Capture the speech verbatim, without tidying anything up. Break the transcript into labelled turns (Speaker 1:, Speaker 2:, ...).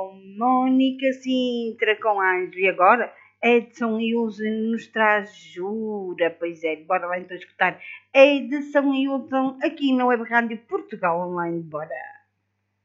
Speaker 1: com Mónica Sintra, com Anjo. E agora Edson Hilton nos traz Jura. Pois é, bora lá então escutar Edson Hilton aqui na Web Rádio Portugal Online. Bora!